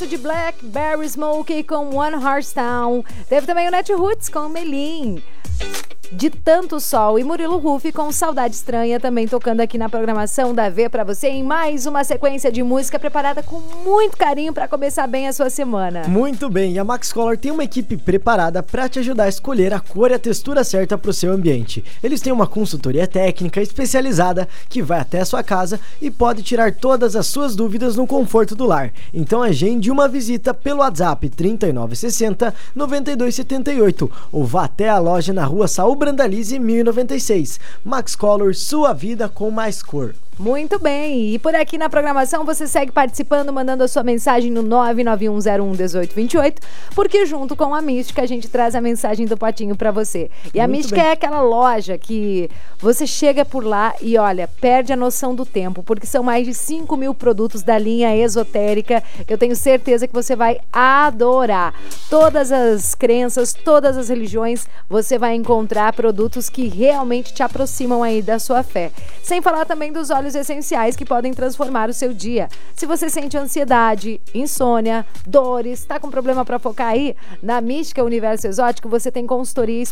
sucesso de Blackberry Smoke com One Horse Town. Teve também o Netroots com Melim, De Tanto Sol, e Murilo Huff com Saudade Estranha, também tocando aqui na programação da V pra você, em mais uma sequência de música preparada com muito carinho para começar bem a sua semana. Muito bem, e a Max Color tem uma equipe preparada para te ajudar a escolher a cor e a textura certa para o seu ambiente. Eles têm uma consultoria técnica especializada que vai até a sua casa e pode tirar todas as suas dúvidas no conforto do lar. Então agende uma visita pelo WhatsApp 3960 9278 ou vá até a loja na rua Saúl Brandalize 1096. Max Color, sua vida com mais cor. Muito bem, e por aqui na programação você segue participando, mandando a sua mensagem no 991011828, porque junto com a Mística a gente traz a mensagem do Patinho pra você. E a Mística é aquela loja que você chega por lá e olha, perde a noção do tempo, porque são mais de 5.000 produtos da linha esotérica. Eu tenho certeza que você vai adorar. Todas as crenças, todas as religiões, você vai encontrar produtos que realmente te aproximam aí da sua fé. Sem falar também dos óleos essenciais que podem transformar o seu dia. Se você sente ansiedade, insônia, dores, tá com problema para focar aí, na Mística Universo Exótico você tem consultoria